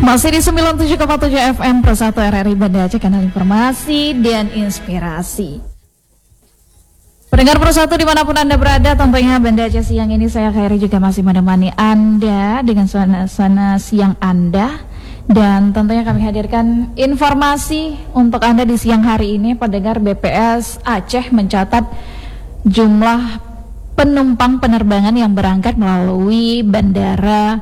Masih di 97,7 FM Pro1 RRI Banda Aceh, kanal informasi dan inspirasi. Pendengar Pro1 dimanapun Anda berada, tentunya Banda Aceh siang ini saya Khairi juga masih menemani Anda dengan suasana siang Anda. Dan tentunya kami hadirkan informasi untuk Anda di siang hari ini. Pendengar, BPS Aceh mencatat jumlah penumpang penerbangan yang berangkat melalui bandara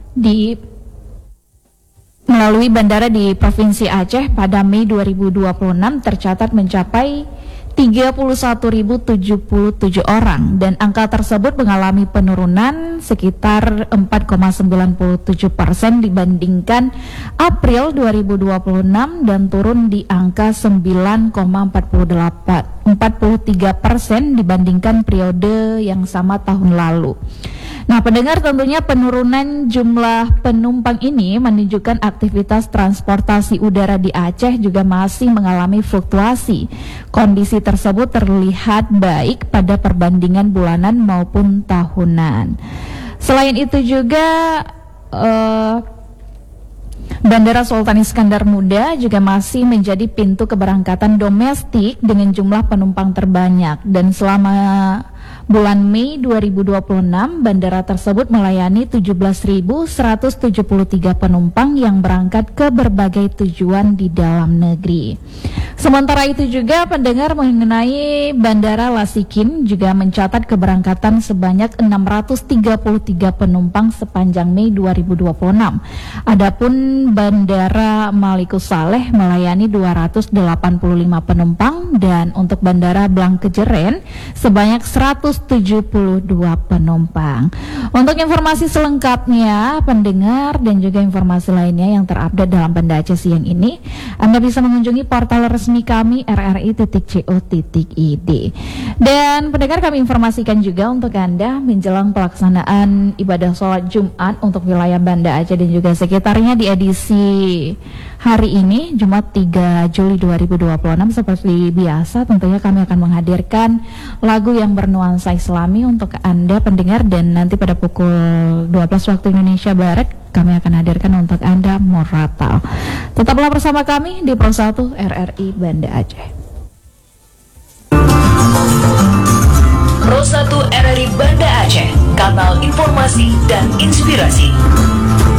di Provinsi Aceh pada Mei 2026 tercatat mencapai 31.077 orang, dan angka tersebut mengalami penurunan sekitar 4,97% dibandingkan April 2026 dan turun di angka 9,43% dibandingkan periode yang sama tahun lalu. Nah, pendengar, tentunya penurunan jumlah penumpang ini menunjukkan aktivitas transportasi udara di Aceh juga masih mengalami fluktuasi. Kondisi tersebut terlihat baik pada perbandingan bulanan maupun tahunan. Selain itu juga Bandara Sultan Iskandar Muda juga masih menjadi pintu keberangkatan domestik dengan jumlah penumpang terbanyak, dan selama bulan Mei 2026 bandara tersebut melayani 17.173 penumpang yang berangkat ke berbagai tujuan di dalam negeri. Sementara itu juga, pendengar, mengenai Bandara Lasikin juga mencatat keberangkatan sebanyak 633 penumpang sepanjang Mei 2026. Adapun Bandara Malikus Saleh melayani 285 penumpang, dan untuk Bandara Blangkejeren sebanyak 172 penumpang. Untuk informasi selengkapnya, pendengar, dan juga informasi lainnya yang terupdate dalam Banda Aceh siang ini, Anda bisa mengunjungi portal resmi kami rri.co.id. Dan pendengar, kami informasikan juga untuk Anda menjelang pelaksanaan ibadah sholat Jumat untuk wilayah Banda Aceh dan juga sekitarnya di edisi hari ini, Jumat 3 Juli 2026. Seperti biasa, tentunya kami akan menghadirkan lagu yang bernuansa Islami untuk Anda pendengar, dan nanti pada pukul 12 waktu Indonesia Barat kami akan hadirkan untuk Anda Moratal. Tetaplah bersama kami di Pro1 RRI Banda Aceh. Pro1 RRI Banda Aceh, kanal informasi dan inspirasi.